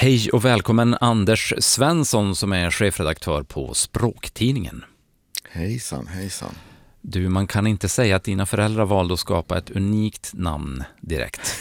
Hej och välkommen Anders Svensson som är chefredaktör på Språktidningen. Hejsan, hejsan. Du, man kan inte säga att dina föräldrar valde att skapa ett unikt namn direkt.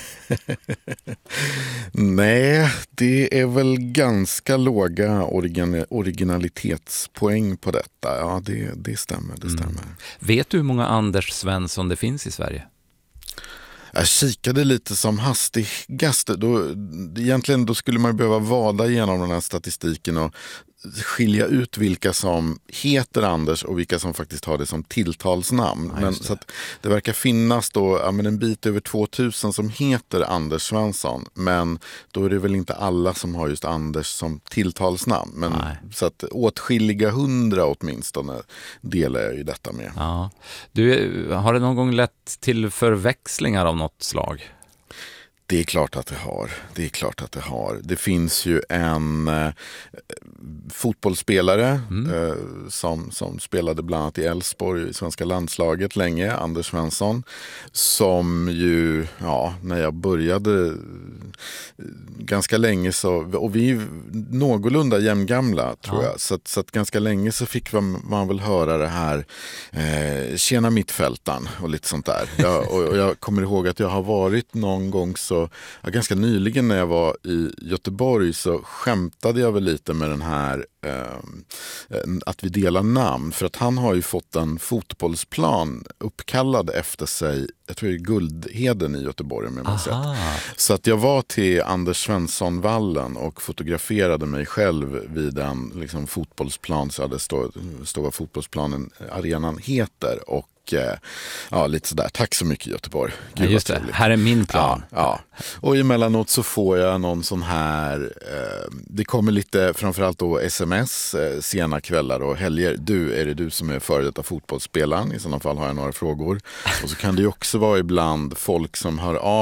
Nej, det är väl ganska låga originalitetspoäng på detta. Ja, det stämmer, det stämmer. Vet du hur många Anders Svensson det finns i Sverige? Jag kikade lite som hastigast. Egentligen skulle man behöva vada igenom den här statistiken och skilja ut vilka som heter Anders och vilka som faktiskt har det som tilltalsnamn. Ja, men så att det verkar finnas då en bit över 2000 som heter Anders Svensson, men då är det väl inte alla som har just Anders som tilltalsnamn. Men så att åtskilliga 100 åtminstone delar jag ju detta med. Ja. Du, har det någon gång lett till förväxlingar av något slag? Det är klart att det har. Det finns ju en fotbollsspelare som spelade bland annat i Elfsborg i svenska landslaget länge, Anders Svensson, som ju, när jag började ganska länge och vi är någorlunda jämngamla tror jag, så att ganska länge så fick man väl höra det här tjena mittfältaren och lite sånt där. Och jag kommer ihåg att jag har varit någon gång ganska nyligen när jag var i Göteborg så skämtade jag väl lite med den här att vi delar namn, för att han har ju fått en fotbollsplan uppkallad efter sig, jag tror det är Guldheden i Göteborg med mig sett. Så att jag var till Anders Svensson-vallen och fotograferade mig själv vid en liksom fotbollsplan, så hade stå vad fotbollsplanen, arenan heter, och lite sådär. Tack så mycket Göteborg. Gud, just det, här är min plan. Ja. Och emellanåt så får jag någon sån här, det kommer lite framförallt då sms sena kvällar och helger. Är det du som är före detta fotbollsspelaren? I sådana fall har jag några frågor. Och så kan det ju också vara ibland folk som hör av